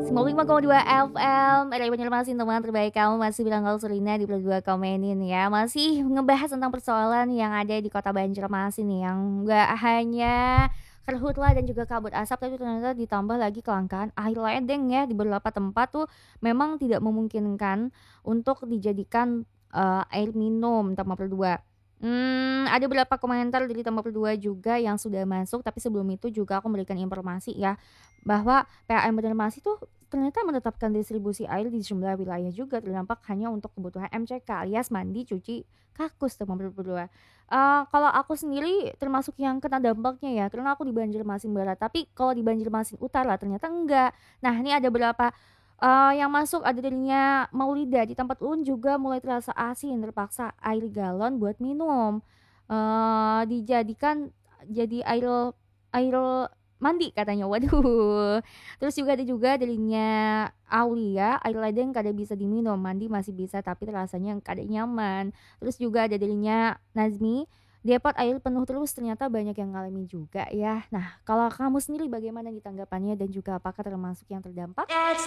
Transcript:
95,2 FM, Radio Banjarmasin, teman terbaik kamu masih bilang kalau Serina di Dua Komenin ya. Masih ngebahas tentang persoalan yang ada di kota Banjarmasin nih, yang nggak hanya karhutla dan juga kabut asap, tapi ternyata ditambah lagi kelangkaan air ledeng ya di beberapa tempat tuh memang tidak memungkinkan untuk dijadikan air minum Tambak Berdua. Ada beberapa komentar dari Tambak Berdua juga yang sudah masuk, tapi sebelum itu juga aku memberikan informasi ya bahwa PAM Banjarmasin tuh ternyata menetapkan distribusi air di sejumlah wilayah juga terdampak hanya untuk kebutuhan MCK alias mandi, cuci, kakus Tambak Berdua. Kalau aku sendiri termasuk yang kena dampaknya ya, karena aku di Banjarmasin Barat, tapi kalau di Banjarmasin Utara ternyata enggak. Nah, ini ada berapa yang masuk ada darinya Maulida, di tempat ulun juga mulai terasa asin, terpaksa air galon buat minum. Dijadikan jadi air air mandi katanya. Waduh. Terus juga ada juga darinya Aulia, air ledeng kada bisa diminum, mandi masih bisa tapi rasanya kada nyaman. Terus juga ada darinya Nazmi, depot air penuh terus ternyata banyak yang ngalamin juga ya. Nah, kalau kamu sendiri bagaimana nih tanggapannya dan juga apakah termasuk yang terdampak?